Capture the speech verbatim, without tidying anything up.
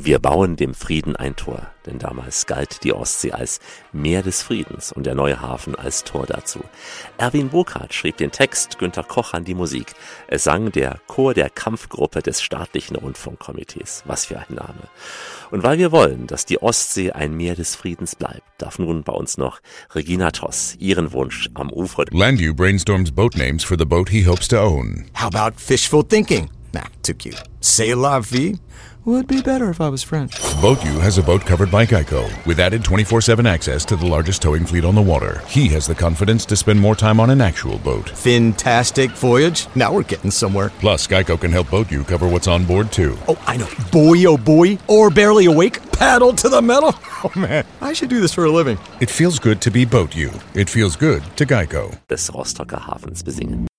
Wir bauen dem Frieden ein Tor, denn damals galt die Ostsee als Meer des Friedens und der neue Hafen als Tor dazu. Erwin Burkhardt schrieb den Text, Günter Kochan die Musik. Es sang der Chor der Kampfgruppe des staatlichen Rundfunkkomitees. Was für ein Name. Und weil wir wollen, dass die Ostsee ein Meer des Friedens bleibt, darf nun bei uns noch Regina Toss ihren Wunsch am Ufer. Landew brainstorms boat names for the boat he hopes to own. How about fishful thinking? Nah, too cute. C'est la vie? Would be better if I was French. Boatyou has a boat covered by Geico, with added twenty-four seven access to the largest towing fleet on the water. He has the confidence to spend more time on an actual boat. Fantastic voyage. Now we're getting somewhere. Plus, Geico can help Boatyou cover what's on board, too. Oh, I know. Boy, oh boy. Or barely awake. Paddle to the metal. Oh, man. I should do this for a living. It feels good to be Boatyou. It feels good to Geico. Des Rostocker Hafens besingen.